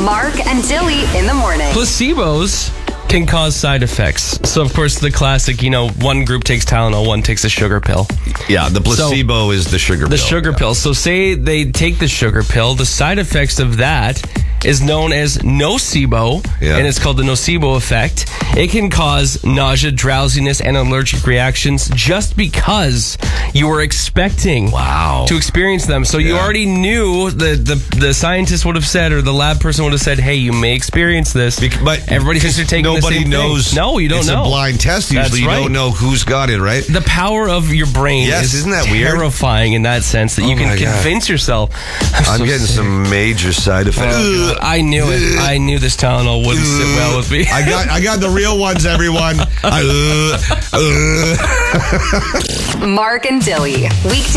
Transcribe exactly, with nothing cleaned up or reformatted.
Mark and Dilly in the morning. Placebos can cause side effects. So, of course, the classic, you know, one group takes Tylenol, one takes a sugar pill. Yeah, the placebo so, is the sugar the pill. The sugar yeah. pill. So say they take the sugar pill. The side effects of that is known as nocebo, yeah. and it's called the nocebo effect. It can cause nausea, drowsiness, and allergic reactions just because you were expecting wow. to experience them. So yeah. you already knew, the, the, the scientist would have said, or the lab person would have said, hey, you may experience this. Bec- but everybody thinks they're taking nobody the same knows. thing. No, you don't it's know. It's a blind test. Usually That's you right. don't know who's got it, right? The power of your brain yes, is isn't that weird? terrifying in that sense that oh you can convince God. yourself. I'm, I'm so getting sick. some major side effects. Oh, I knew it. I knew this Tylenol wouldn't sit well with me. I got I got the real ones, everyone. Mark and Dilly. Weekday